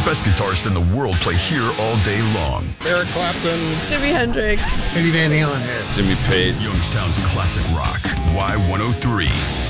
best guitarists in the world play here all day long. Eric Clapton. Jimi Hendrix. Eddie Van Halen. Jimmy Page. Youngstown's classic rock. Y103.